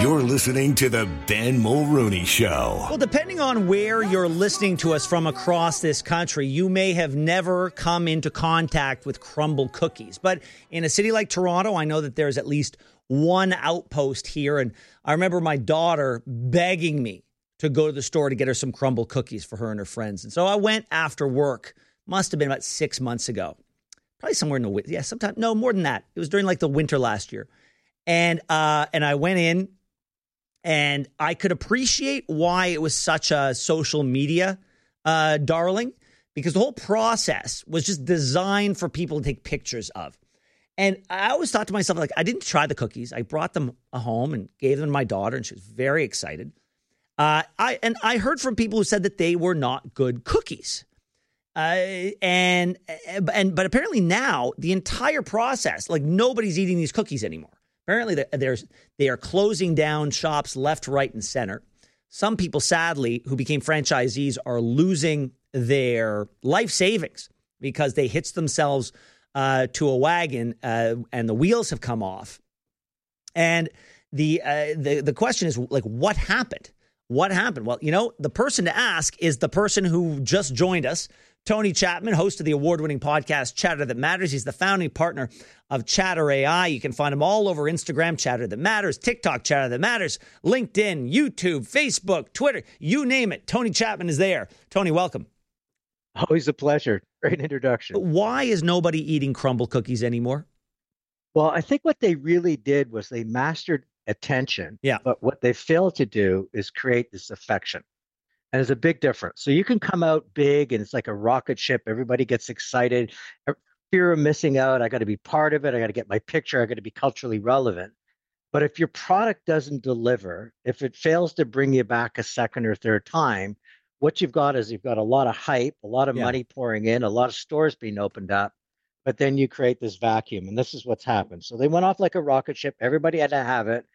You're listening to the Ben Mulrooney Show. Well, depending on where you're listening to us from across this country, you may have never come into contact with crumble cookies. But in a city like Toronto, I know that there's at least one outpost here. And I remember my daughter begging me to go to the store to get her some crumble cookies for her and her friends. And so I went after work. Must have been about 6 months ago. Probably somewhere in the winter. Yeah, sometime. No, more than that. It was during like the winter last year. And I went in and I could appreciate why it was such a social media darling, because the whole process was just designed for people to take pictures of. And I always thought to myself, like, I didn't try the cookies. I brought them home and gave them to my daughter, and she was very excited. I heard from people who said that they were not good cookies. But apparently now the entire process, like, nobody's eating these cookies anymore. Apparently they are closing down shops left, right, and center. Some people, sadly, who became franchisees are losing their life savings because they hitched themselves to a wagon and the wheels have come off. And the question is, like, what happened? What happened? Well, you know, the person to ask is the person who just joined us, Tony Chapman, host of the award-winning podcast Chatter That Matters. He's the founding partner of Chatter AI. You can find him all over Instagram, Chatter That Matters, TikTok, Chatter That Matters, LinkedIn, YouTube, Facebook, Twitter, you name it. Tony Chapman is there. Tony, welcome. Always a pleasure. Great introduction. Why is nobody eating crumble cookies anymore? Well, I think what they really did was they mastered attention. Yeah. But what they failed to do is create this affection. And there's a big difference. So you can come out big and it's like a rocket ship. Everybody gets excited. Fear of missing out. I got to be part of it. I got to get my picture. I got to be culturally relevant. But if your product doesn't deliver, if it fails to bring you back a second or third time, what you've got is you've got a lot of hype, a lot of money pouring in, a lot of stores being opened up. But then you create this vacuum. And this is what's happened. So they went off like a rocket ship. Everybody had to have it.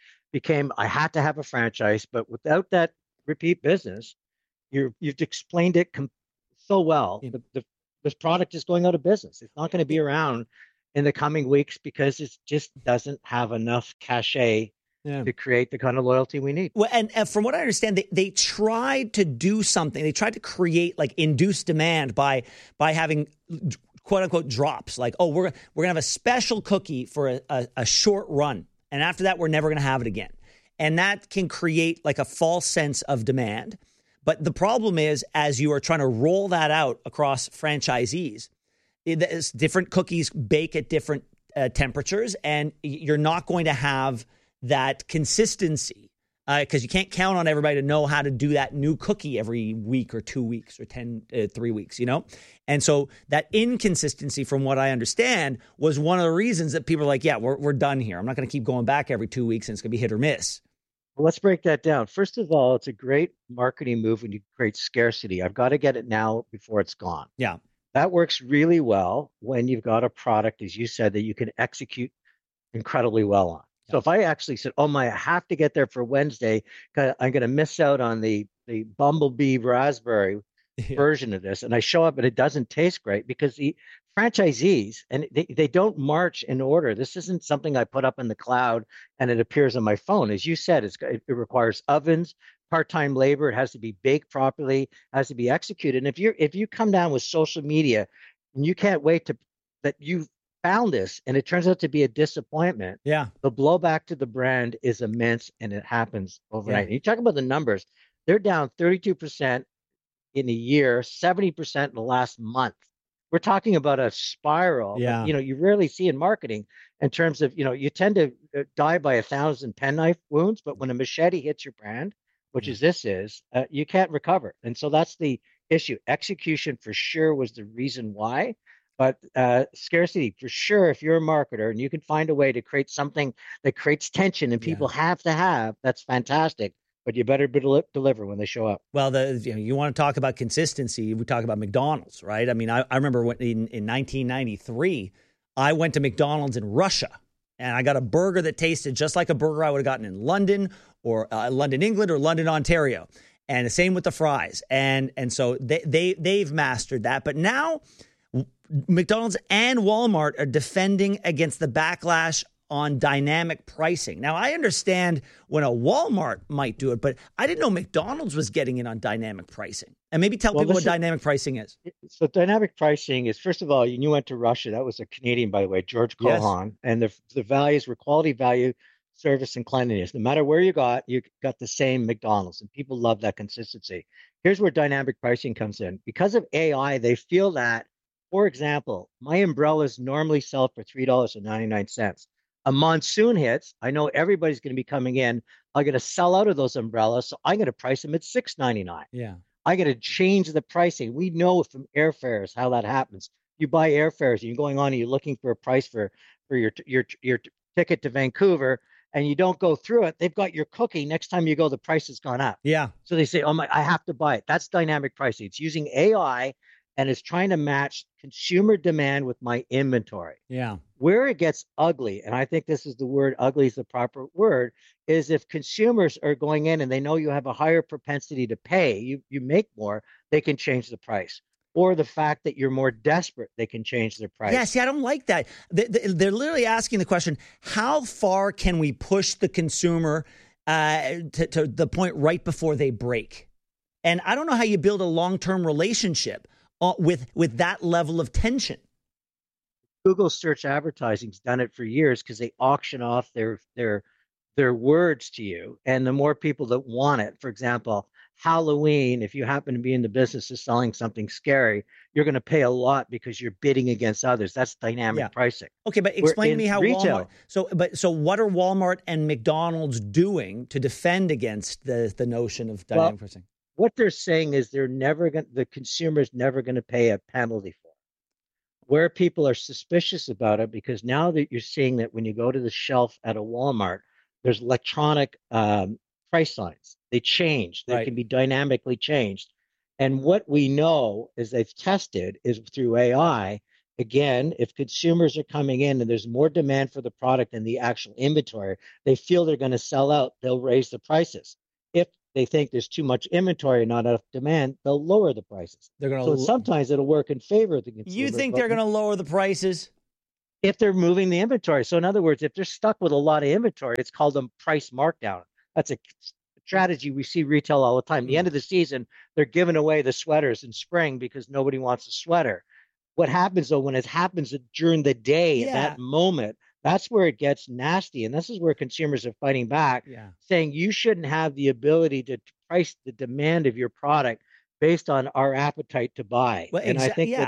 I had to have a franchise. But without that repeat business, you've explained it so well. This product is going out of business. It's not going to be around in the coming weeks because it just doesn't have enough cachet to create the kind of loyalty we need. Well, and from what I understand, they tried to do something. They tried to create, like, induced demand by having quote unquote drops. Like, oh, we're gonna have a special cookie for a short run, and after that, we're never gonna have it again. And that can create like a false sense of demand. But the problem is, as you are trying to roll that out across franchisees, different cookies bake at different temperatures, and you're not going to have that consistency because you can't count on everybody to know how to do that new cookie every week or 2 weeks or 3 weeks, you know? And so that inconsistency, from what I understand, was one of the reasons that people are like, yeah, we're done here. I'm not going to keep going back every 2 weeks and it's going to be hit or miss. Well, let's break that down. First of all, it's a great marketing move when you create scarcity. I've got to get it now before it's gone. Yeah. That works really well when you've got a product, as you said, that you can execute incredibly well on. Yeah. So if I actually said, oh my, I have to get there for Wednesday, because I'm going to miss out on the Bumblebee raspberry version of this, and I show up and it doesn't taste great because the franchisees, and they don't march in order. This isn't something I put up in the cloud and it appears on my phone. As you said, it requires ovens, part-time labor. It has to be baked properly, has to be executed. And if you come down with social media and you can't wait that you found this and it turns out to be a disappointment, the blowback to the brand is immense and it happens overnight. You talk about the numbers, they're down 32% in a year, 70% in the last month. We're talking about a spiral that, you rarely see in marketing in terms of, you tend to die by 1,000 penknife wounds, but when a machete hits your brand, which is you can't recover. And so that's the issue. Execution for sure was the reason why, but scarcity for sure. If you're a marketer and you can find a way to create something that creates tension and people have to have, that's fantastic. But you better deliver when they show up. Well, you want to talk about consistency. We talk about McDonald's, right? I mean, I remember in 1993, I went to McDonald's in Russia, and I got a burger that tasted just like a burger I would have gotten in London or London, England, or London, Ontario. And the same with the fries. And so they've mastered that. But now McDonald's and Walmart are defending against the backlash on dynamic pricing. Now, I understand when a Walmart might do it, but I didn't know McDonald's was getting in on dynamic pricing. And maybe tell people what dynamic pricing is. So dynamic pricing is, first of all, you went to Russia. That was a Canadian, by the way, George Kohan. Yes. And the values were quality, value, service, and cleanliness. No matter where you got the same McDonald's. And people love that consistency. Here's where dynamic pricing comes in. Because of AI, they feel that, for example, my umbrellas normally sell for $3.99. A monsoon hits. I know everybody's going to be coming in. I'm going to sell out of those umbrellas. So I'm going to price them at $6.99. Yeah. I got to change the pricing. We know from airfares how that happens. You buy airfares and you're going on and you're looking for a price for your ticket to Vancouver, and you don't go through it. They've got your cookie. Next time you go, the price has gone up. Yeah. So they say, oh my, I have to buy it. That's dynamic pricing. It's using AI and it's trying to match consumer demand with my inventory. Yeah. Where it gets ugly, and I think this is the word, ugly is the proper word, is if consumers are going in and they know you have a higher propensity to pay, you make more, they can change the price. Or the fact that you're more desperate, they can change their price. Yeah, see, I don't like that. They're literally asking the question, how far can we push the consumer to the point right before they break? And I don't know how you build a long-term relationship with that level of tension. Google search advertising's done it for years because they auction off their words to you. And the more people that want it, for example, Halloween, if you happen to be in the business of selling something scary, you're going to pay a lot because you're bidding against others. That's dynamic pricing. Okay, but explain to me how retail. Walmart. So what are Walmart and McDonald's doing to defend against the notion of dynamic pricing? What they're saying is the consumer's never going to pay a penalty for it. Where people are suspicious about it, because now that you're seeing that when you go to the shelf at a Walmart, there's electronic price signs. They change. They can be dynamically changed. And what we know is they've tested is through AI. Again, if consumers are coming in and there's more demand for the product than the actual inventory, they feel they're going to sell out, they'll raise the prices. If they think there's too much inventory, not enough demand, they'll lower the prices. So sometimes it'll work in favor of the consumer. You think they're going to lower the prices? If they're moving the inventory. So in other words, if they're stuck with a lot of inventory, it's called a price markdown. That's a strategy we see retail all the time. At the end of the season, they're giving away the sweaters in spring because nobody wants a sweater. What happens though, when it happens during the day, at that moment, that's where it gets nasty. And this is where consumers are fighting back, saying you shouldn't have the ability to price the demand of your product based on our appetite to buy. Well, and I think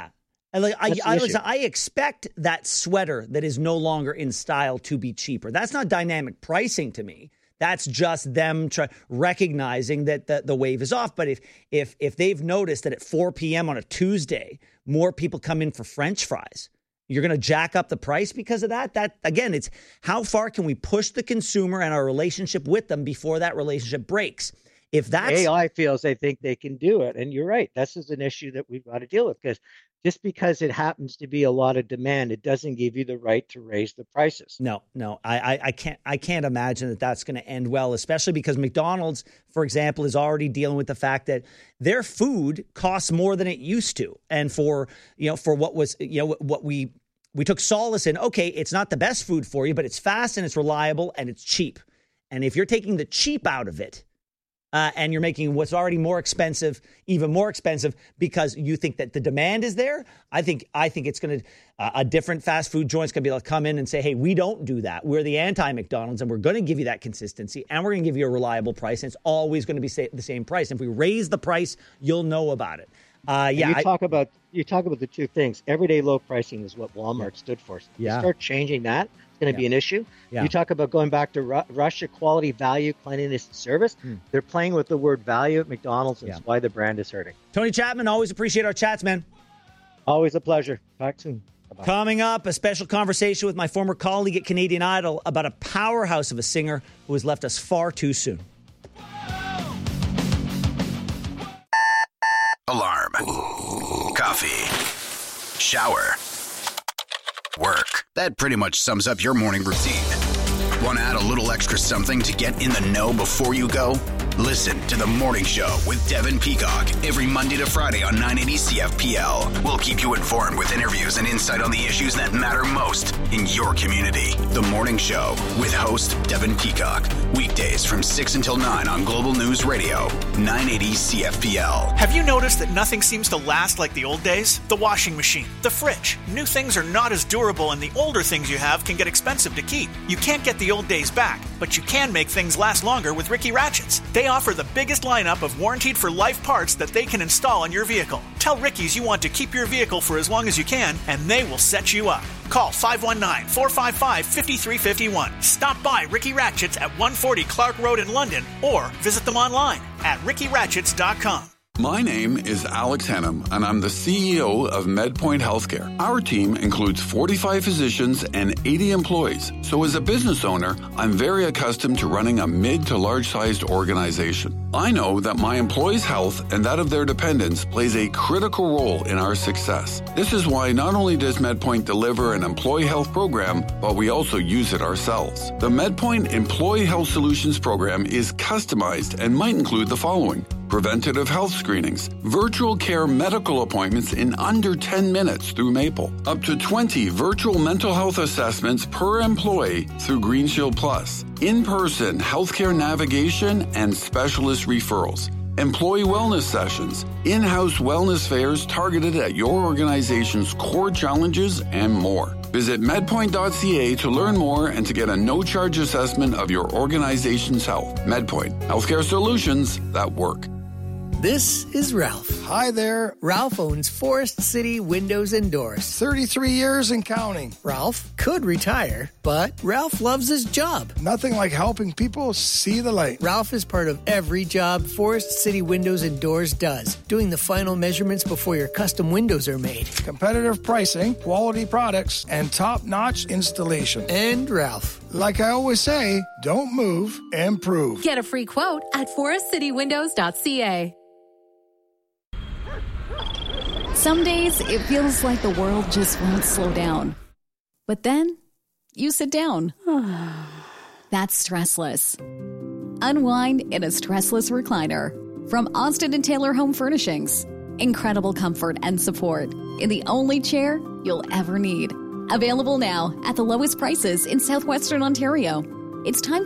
I expect that sweater that is no longer in style to be cheaper. That's not dynamic pricing to me. That's just them recognizing that the wave is off. But if they've noticed that at 4 p.m. on a Tuesday, more people come in for French fries, you're going to jack up the price because of that? That, again, it's how far can we push the consumer and our relationship with them before that relationship breaks? If that's AI feels they think they can do it. And you're right. This is an issue that we've got to deal with, because just because it happens to be a lot of demand, it doesn't give you the right to raise the prices. No, I can't imagine that that's going to end well, especially because McDonald's, for example, is already dealing with the fact that their food costs more than it used to. And for what was, what we took solace in, okay, it's not the best food for you, but it's fast and it's reliable and it's cheap. And if you're taking the cheap out of it, and you're making what's already more expensive even more expensive because you think that the demand is there, I think it's going to a different fast food joint's going to be able to come in and say, hey, we don't do that. We're the anti-McDonald's, and we're going to give you that consistency, and we're going to give you a reliable price, and it's always going to be the same price. And if we raise the price, you'll know about it. You talk about the two things. Everyday low pricing is what Walmart stood for. So you start changing that, it's going to be an issue. You talk about going back to Russia, quality, value, cleanliness, and service. They're playing with the word value at McDonald's, and that's why the brand is hurting. Tony Chapman, always appreciate our chats, man. Always a pleasure. Talk soon. Bye-bye. Coming up, a special conversation with my former colleague at Canadian Idol about a powerhouse of a singer who has left us far too soon. Alarm. Coffee. Shower. Work. That pretty much sums up your morning routine. Want to add a little extra something to get in the know before you go? Listen to The Morning Show with Devin Peacock every Monday to Friday on 980 CFPL. We'll keep you informed with interviews and insight on the issues that matter most in your community. The Morning Show with host Devin Peacock. Weekdays from 6 until 9 on Global News Radio, 980 CFPL. Have you noticed that nothing seems to last like the old days? The washing machine, the fridge. New things are not as durable, and the older things you have can get expensive to keep. You can't get the old days back, but you can make things last longer with Ricky Ratchets. They offer the biggest lineup of warranted for life parts that they can install on your vehicle. Tell Ricky's you want to keep your vehicle for as long as you can, and they will set you up. Call 519-455-5351. Stop by Ricky Ratchets at 140 Clark Road in London, or visit them online at rickyratchets.com. My name is Alex Hannum, and I'm the CEO of MedPoint Healthcare. Our team includes 45 physicians and 80 employees. So as a business owner, I'm very accustomed to running a mid to large-sized organization. I know that my employees' health and that of their dependents plays a critical role in our success. This is why not only does MedPoint deliver an employee health program, but we also use it ourselves. The MedPoint Employee Health Solutions program is customized and might include the following: preventative health screenings, virtual care medical appointments in under 10 minutes through Maple, up to 20 virtual mental health assessments per employee through GreenShield Plus, in-person healthcare navigation and specialist referrals, employee wellness sessions, in-house wellness fairs targeted at your organization's core challenges, and more. Visit medpoint.ca to learn more and to get a no-charge assessment of your organization's health. MedPoint, healthcare solutions that work. This is Ralph. Hi there. Ralph owns Forest City Windows and Doors. 33 years and counting. Ralph could retire, but Ralph loves his job. Nothing like helping people see the light. Ralph is part of every job Forest City Windows and Doors does, doing the final measurements before your custom windows are made. Competitive pricing, quality products, and top-notch installation. And Ralph. Like I always say, don't move, improve. Get a free quote at forestcitywindows.ca. Some days it feels like the world just won't slow down. But then you sit down. That's Stressless. Unwind in a stressless recliner from Austin and Taylor Home Furnishings. Incredible comfort and support in the only chair you'll ever need. Available now at the lowest prices in Southwestern Ontario. It's time